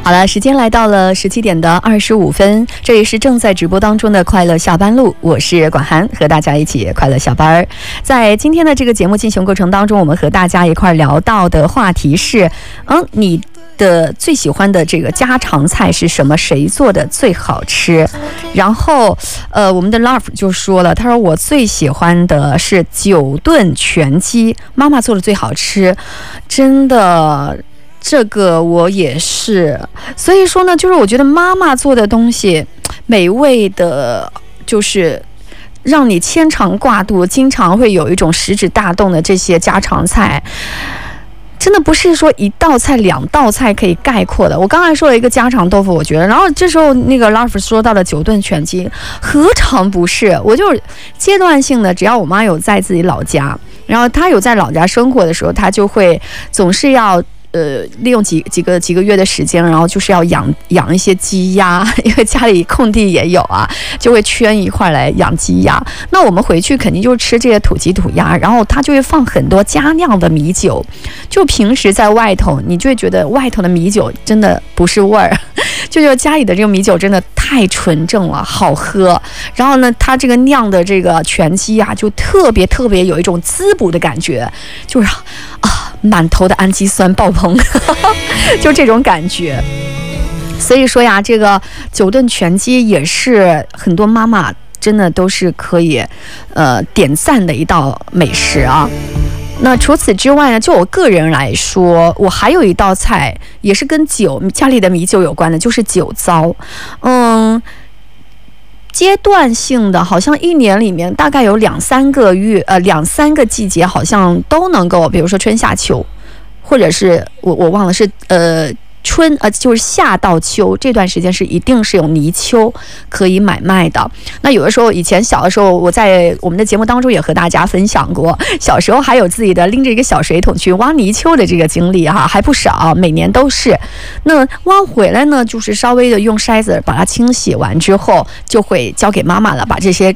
好了，时间来到了17:25，这里是正在直播当中的快乐下班路，我是管涵，和大家一起快乐下班。在今天的这个节目进行过程当中，我们和大家一块聊到的话题是，你的最喜欢的这个家常菜是什么？谁做的最好吃？然后，我们的 Love 就说了，他说我最喜欢的是9炖全鸡，妈妈做的最好吃，真的。这个我也是，所以说呢，就是我觉得妈妈做的东西，美味的，就是让你牵肠挂肚，经常会有一种食指大动的这些家常菜。真的不是说一道菜2道菜可以概括的。我刚才说了一个家常豆腐，我觉得，然后这时候那个 Love 说到了9炖全鸡，何尝不是？我就是阶段性的，只要我妈有在自己老家，然后她有在老家生活的时候，她就会总是要。利用几个月的时间，然后就是要养一些鸡鸭，因为家里空地也有啊，就会圈一块来养鸡鸭。那我们回去肯定就是吃这些土鸡土鸭，然后他就会放很多家酿的米酒。就平时在外头，你就会觉得外头的米酒真的不是味儿，就觉得家里的这个米酒真的太纯正了，好喝。然后呢，他这个酿的这个全鸡啊，就特别有一种滋补的感觉，就是满头的氨基酸爆棚就这种感觉。所以说呀，这个9炖全鸡也是很多妈妈真的都是可以点赞的一道美食啊。那除此之外呢，就我个人来说，我还有一道菜也是跟家里的米酒有关的，就是酒糟。阶段性的，好像1年里面大概有2-3个月，2-3个季节好像都能够，比如说春夏秋，或者是我忘了是就是夏到秋这段时间是一定是有泥鳅可以买卖的。那有的时候以前小的时候，我在我们的节目当中也和大家分享过，小时候还有自己的拎着一个小水桶去挖泥鳅的这个经历哈，还不少，每年都是。那挖回来呢，就是稍微的用筛子把它清洗完之后，就会交给妈妈了，把这些